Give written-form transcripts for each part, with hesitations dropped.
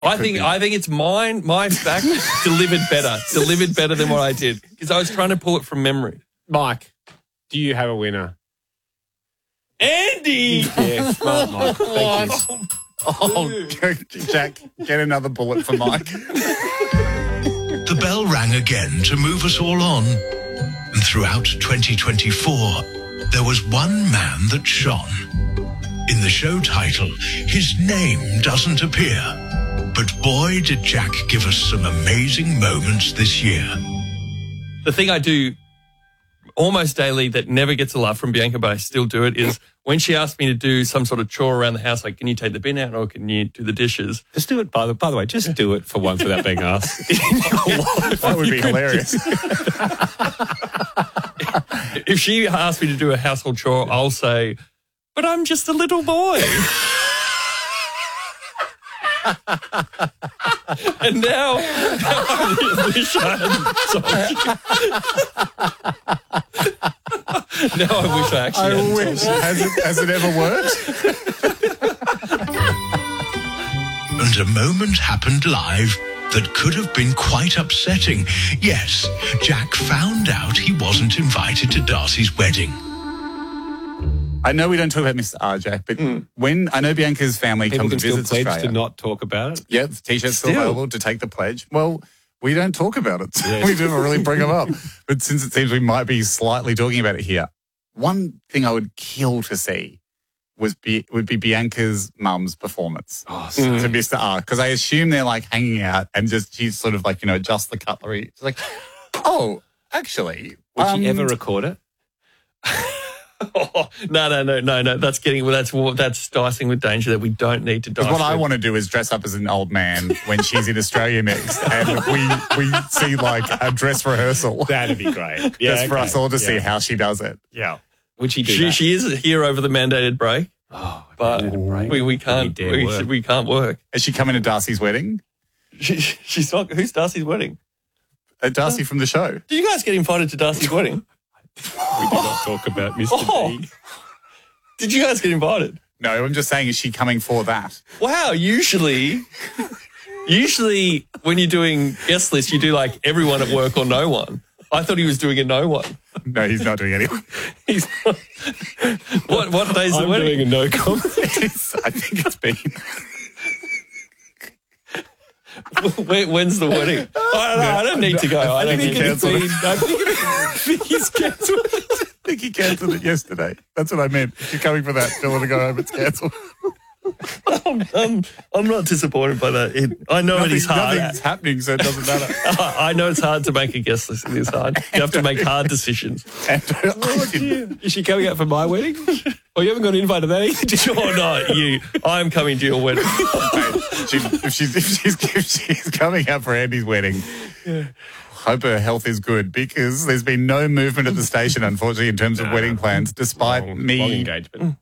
I think it's mine. My fact delivered better than what I did because I was trying to pull it from memory. Mike, do you have a winner? Andy! Yeah, smart Mike. Thank you. Oh, Jack, get another bullet for Mike. The bell rang again to move us all on. And throughout 2024, there was one man that shone. In the show title, his name doesn't appear. But boy, did Jack give us some amazing moments this year. The thing I do almost daily that never gets a laugh from Bianca, but I still do it, is when she asks me to do some sort of chore around the house, like, can you take the bin out or can you do the dishes? Just do it, by the way, just do it for once without being asked. That would be hilarious. If she asks me to do a household chore, I'll say, but I'm just a little boy. And now I wish I hadn't told you. Now I wish I actually hadn't told you. Has it ever worked? And a moment happened live that could have been quite upsetting. Yes, Jack found out he wasn't invited to Darcy's wedding. I know we don't talk about Mr. R, Jack, but when I know Bianca's family People come can to still visit pledge Australia. to not talk about it. Yeah, the T-shirt's still available to take the pledge. Well, we don't talk about it. Yes. We don't really bring them up. But since it seems we might be slightly talking about it here, one thing I would kill to see would be Bianca's mum's performance to Mr. R. Because I assume they're like hanging out and just she's sort of like, adjust the cutlery. It's like, oh, actually. Would she ever record it? Oh, no. That's dicing with danger that we don't need to dice. What I want to do is dress up as an old man when she's in Australia next, and we see like a dress rehearsal. That'd be great. Yeah, Just for us all to see how she does it. Yeah. Would she do that? She is here over the mandated break. Oh, but we can't we can't work. Is she coming to Darcy's wedding? She's not. Who's Darcy's wedding? Darcy from the show. Did you guys get invited to Darcy's wedding? We did not talk about Mr. D. Did you guys get invited? No, I'm just saying, is she coming for that? Wow, usually when you're doing guest lists, you do like everyone at work or no one. I thought he was doing a no one. No, he's not doing anyone. He's not. What day's the wedding? I'm doing a no comment. I think it's been... When's the wedding? I don't need to go. I don't need to cancelled it. I think he's cancelled it. I think he cancelled it yesterday. That's what I meant. If you're coming for that, tell her to go home. It's cancelled. I'm not disappointed by that. I know it is hard. Nothing's happening, so it doesn't matter. I know it's hard to make a guest list. It is hard. You have to make hard decisions. Is she coming out for my wedding? Oh, you haven't got invited to that either? Sure not. I'm coming to your wedding. If she's coming out for Andy's wedding, hope her health is good, because there's been no movement at the station, unfortunately, in terms of wedding plans, despite long me. engagement.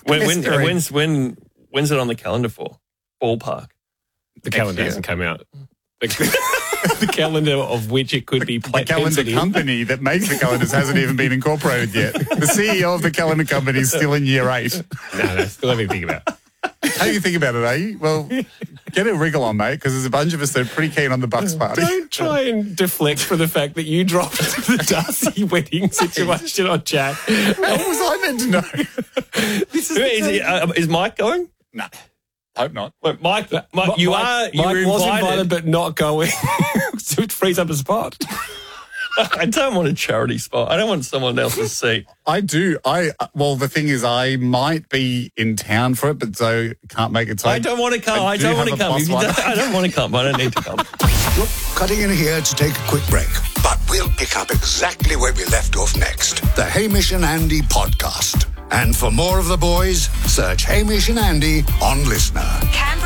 When's it on the calendar for? Ballpark. The calendar hasn't come out. The calendar of which it could be The calendar company that makes the calendars hasn't even been incorporated yet. The CEO of the calendar company is still in year 8. No, still have to think about it. How do you think about it, eh? Well, get a wriggle on, mate, because there's a bunch of us that are pretty keen on the Bucks party. Don't try and deflect from the fact that you dropped the Darcy wedding situation on Jack. How was I meant to know? Is Mike going? No, hope not. Wait, Mike, you Mike were was invited. invited but not going. So it frees up a spot. I don't want a charity spot. I don't want someone else's seat. I do. Well, the thing is, I might be in town for it, but Zoe can't make it. So I don't want to come. I don't want to come. I don't want to come. I don't need to come. We're cutting in here to take a quick break, but we'll pick up exactly where we left off next. The Hamish and Andy podcast. And for more of the boys, search Hamish and Andy on Listener.